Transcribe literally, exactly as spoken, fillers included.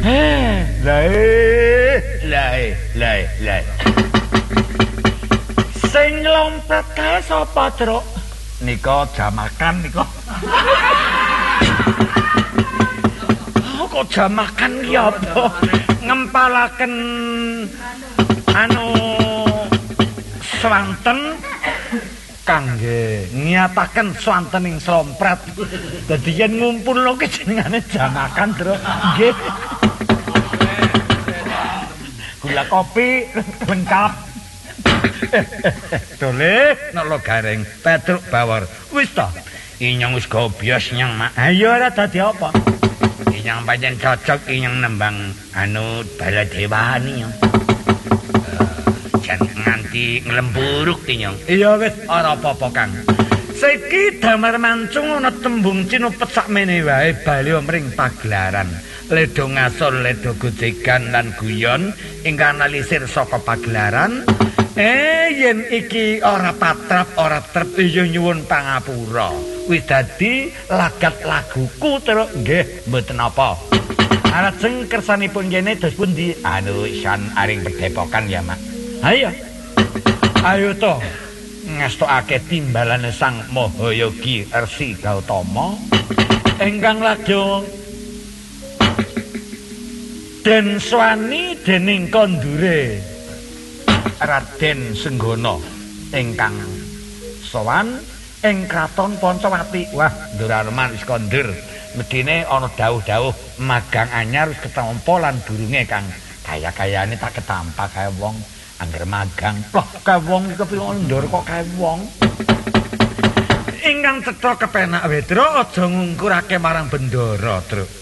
Eh, lae, lae, lae, lae. Sing lompet kae sapa, Truk? Nika jamakan nika. Oh, kok jamakan ki apa? Ngempalaken anu swanten kangge niataken swanten ing slompret. Dadi yen ngumpulno ki jenengane jamakan, Truk. Nggih. Gula kopi lengkap. Dole nek lo gareng Petruk Bawor. Wis ta. Inyong wis gobios nyang mak. Ayo ora dadi apa. Inyong pancen cocok inyong nembang anu Baladewani. Jan nganti nglemburuk inyong. Iya wis ora apa-apa Kang. Saiki damar mancung ana tembung cinupet sakmene wae bali mring pagelaran. Ledo ngasol, ledo gojegan lan guyon ingkang analisir saka pagelaran. Eh yen iki ora patrap ora trep ya nyuwun pangapura. Wis dadi lagat laguku terus nggih mboten apa. Arajeng kersanipun kene dos pundi? Anu san aring Padepokan ya, Mak. Ayo. Ayo to. Ngastokake timbalane Sang Mahayogi Resi Gautama ingkang lajeng den swani dening kondure Raden Senggana ingkang sowan ing kraton Pancawati. Wah, Ndurareman wis kondur. Medine ana dawuh-dawuh magang anyar wis ketampa lan durunge Kang. Kaya-kayane tak ketampa kae wong angger magang. Loh, kae wong iki kepiye ndur kok kae wong. Ingkang cetha kepenak wae, Truk, aja ngungkurake marang bendara, Truk.